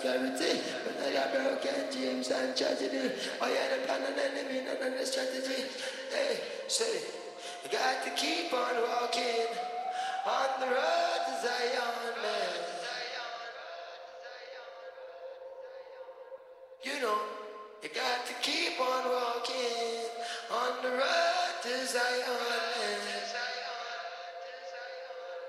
prosperity. But I got broken dreams and tragedy. I had a plan and enemy, none of the strategy. Hey, say, you got to keep on walking on the road to Zion.